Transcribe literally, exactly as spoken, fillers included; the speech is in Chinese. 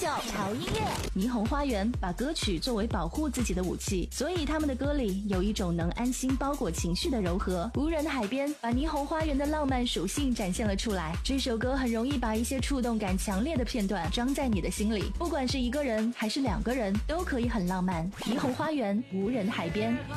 叫潮音乐。霓虹花园把歌曲作为保护自己的武器，所以他们的歌里有一种能安心包裹情绪的柔和。无人的海边把霓虹花园的浪漫属性展现了出来。这首歌很容易把一些触动感强烈的片段装在你的心里，不管是一个人还是两个人，都可以很浪漫。霓虹花园，无人海边。